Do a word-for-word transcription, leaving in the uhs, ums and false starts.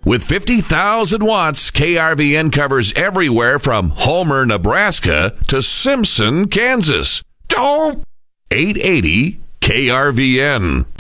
With fifty thousand watts, K R V N covers everywhere from Homer, Nebraska to Simpson, Kansas. Dope! eight eighty K R V N.